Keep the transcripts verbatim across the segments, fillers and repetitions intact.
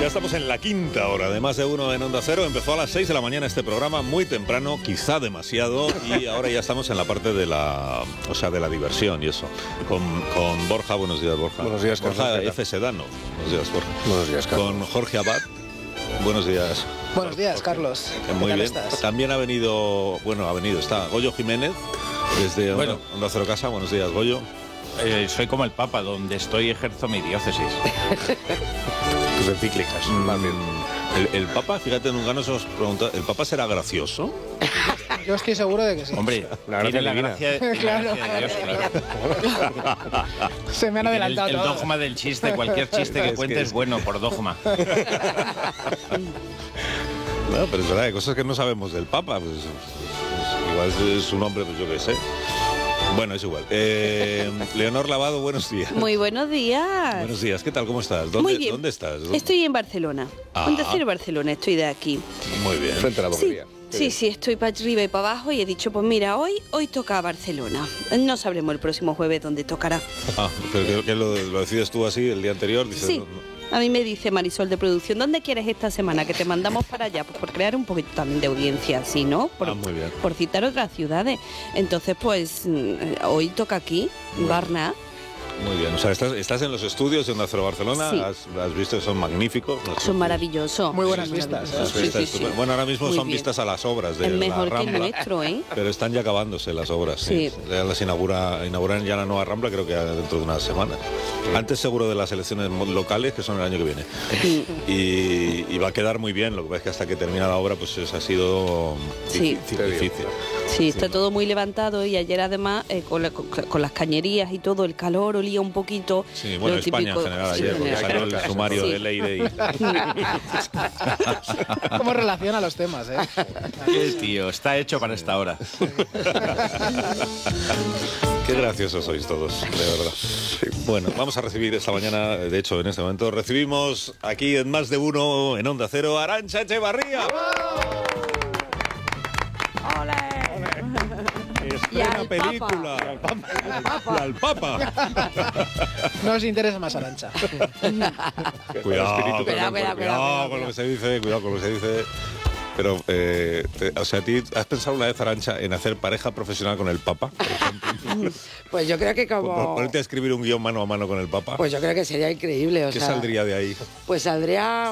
estamos en la quinta hora de Más de Uno en Onda Cero. Empezó a las seis de la mañana este programa, muy temprano, quizá demasiado, y ahora ya estamos en la parte de la, o sea, de la diversión y eso. Con, con Borja, buenos días, Borja. Buenos días, Carlos. Borja F. Sedano. Buenos días, Borja. Buenos días, Carlos. Con Jorge Abad. Buenos días. Buenos días, Carlos. Muy bien. Estás? También ha venido, bueno, ha venido, está Goyo Jiménez, desde bueno. Onda, Onda Cero Casa. Buenos días, Goyo. Eh, soy como el Papa, donde estoy ejerzo mi diócesis. Tus encíclicas, Mm, más bien. El, el Papa, fíjate, nunca nos hemos preguntado, ¿el Papa será gracioso? Yo estoy seguro de que sí. Hombre, La tiene gracia la divina. gracia, de, Claro. la gracia de Dios, claro. Se me han El, adelantado el todo. dogma del chiste, cualquier chiste que Es que cuentes es- es bueno por dogma. No, pero es verdad, hay cosas que no sabemos del Papa. Pues, pues, igual es su nombre, pues yo qué sé. Bueno, es igual. Eh, Leonor Lavado, buenos días. Muy buenos días. Buenos días, ¿qué tal? ¿Cómo estás? ¿Dónde, Muy bien. ¿dónde estás? ¿Dónde? Estoy en Barcelona. Ah. Onda Cero Barcelona, estoy de aquí. Muy bien. Frente a la Sí, boquería. sí, sí, estoy para arriba y para abajo y he dicho, pues mira, hoy hoy toca Barcelona. No sabremos el próximo jueves dónde tocará. Ah, pero que, que lo, lo decides tú así el día anterior. Dices, Sí, no, no. a mí me dice Marisol de producción, ¿dónde quieres esta semana? Que te mandamos para allá, pues por crear un poquito también de audiencia, ¿sí, no? Por, Ah, muy bien. por citar otras ciudades. Entonces, pues, mm, hoy toca aquí, Bueno. Barna. Muy bien. O sea, estás, estás en los estudios de Onda Cero Barcelona. Sí. Has, has visto que son magníficos. los Son estudios. maravillosos. Muy buenas Son vistas, maravillosos. Las Sí, vistas sí, sí. estupendas. Bueno, ahora mismo Muy son bien. vistas a las obras de Es la mejor que el Rambla. nuestro, ¿eh? Pero están ya acabándose las obras. Sí. Sí. Ya las inaugura, inauguran ya la nueva Rambla, creo que dentro de unas semanas. Antes seguro de las elecciones mo- locales, que son el año que viene. Y, y va a quedar muy bien. Lo que pasa es que hasta que termina la obra, pues es- ha sido Sí. difícil. difícil. Sí, está todo muy levantado y ayer además eh, con, la- con- con las cañerías y todo, el calor olía un poquito. Sí, bueno, lo España típico- en general sí, ayer, porque general. salió el sumario Sí. de Leire y... ¿Cómo relaciona los temas, eh? Qué tío, está hecho para esta hora. Qué graciosos sois todos, de verdad. Bueno, vamos a recibir esta mañana, de hecho, en este momento, recibimos aquí en Más de Uno, en Onda Cero, a Arantxa Echevarría. Y Estrena al película. Y al Papa. No os interesa más Arantxa. Cuidado, espíritu cuidado, Cuidado, cuidado, cuidado, cuidado, con lo que se dice, cuidado con lo que se dice. Pero, eh, te- o sea, ¿a ti has pensado una vez, Arantxa, en hacer pareja profesional con el Papa? Por ejemplo? Pues yo creo que Por- como... Ponerte a escribir un guión mano a mano con el Papa. Pues yo creo que sería increíble, o ¿Qué sea... saldría de ahí? Pues saldría...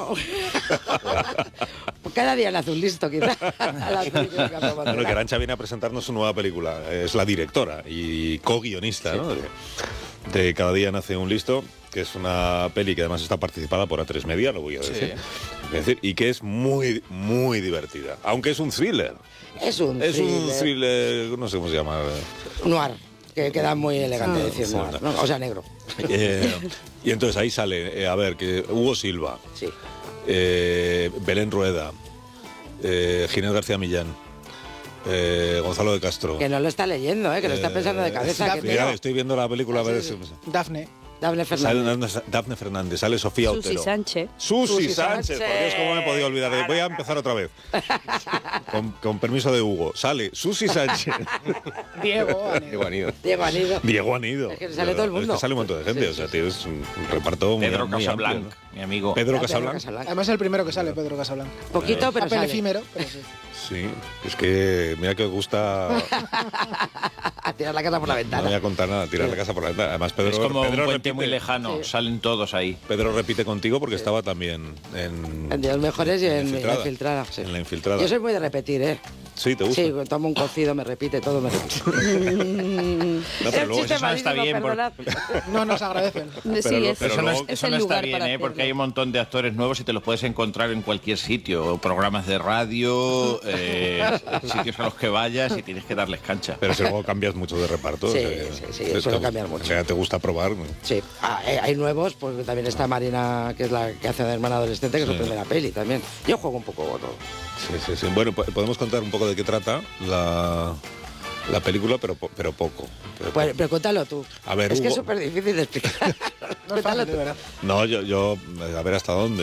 Cada día le hace un listo, quizá. a las películas que hace Bueno, que Bandera. Arantxa viene a presentarnos su nueva película. Es la directora y co-guionista, ¿no? De, de Cada día nace un listo, que es una peli que además está participada por A tres Media, lo voy a decir. Es decir, y que es muy, muy divertida. Aunque es un thriller. Es un Es un thriller thriller, no sé cómo se llama. noir, que queda muy elegante Ah, decir sí, noir, no. ¿no? O sea, negro. Eh, y entonces ahí sale, eh, a ver, que Hugo Silva, Sí. eh, Belén Rueda, eh, Ginés García Millán, eh, Gonzalo de Castro. Que no lo está leyendo, ¿eh? Que lo está pensando de cabeza. Que Mira, tengo. estoy viendo la película a ver si... Dafne. Dafne Sale Fernández. Dafne- Dafne Fernández, sale Sofía Susi Otero. Sánchez. Susi, Susi Sánchez, Sánchez. por Dios, cómo me he podido olvidar. de- Voy a empezar otra vez. Con, con permiso de Hugo. Sale Susi Sánchez. Diego. Ane. Qué bonito. Diego Anido. Diego Anido. Es que sale todo el mundo. Es que sale un montón de gente. Sí, o sea, sí, tienes un un reparto muy, Pedro muy Casablanc, amplio, ¿no? mi amigo. Pedro Ah, Casablanc. Casablanc. Además es el primero que sale, Pedro Casablanc. Poquito, pero Papel sale. efímero, pero sí. Sí, es que mira que os gusta... A tirar la casa por la No ventana. voy a contar nada, tirar la casa por la ventana. Además, Pedro, es como Pedro un puente repite, muy lejano, Sí. salen todos ahí. Pedro repite contigo porque estaba también en... En Días Mejores y en Infiltrada. La Infiltrada. Sí. En La Infiltrada. Yo soy muy de repetir, ¿eh? Sí, ¿te gusta? Sí, tomo un cocido, me repite, todo me repite. No, pero Era un luego chiste eso no está malísimo, bien, por- perdonad. No nos agradecen. Sí, Pero es, lo- Pero pero eso no, luego- es- es eso el no está lugar bien, para ¿eh? Porque hacerlo. hay un montón de actores nuevos y te los puedes encontrar en cualquier sitio, o programas de radio, eh, sitios a los que vayas y tienes que darles cancha. Pero si luego cambias mucho de reparto. Sí, o sea, sí, sí, te- suelo te- cambiar mucho. O sea, te gusta probar. Sí, ah, eh, hay nuevos, pues también está Marina, que es la que hace de hermana adolescente, que es Sí. su primera peli también. Yo juego un poco todo. Sí, sí, sí. Bueno, po- podemos contar un poco de qué trata la, la película, pero, po- pero poco. Pero Pues, poco. pero cuéntalo tú. A ver, es que es Hugo. súper difícil de explicar. No es fácil, de verdad. No, yo, yo, a ver hasta dónde.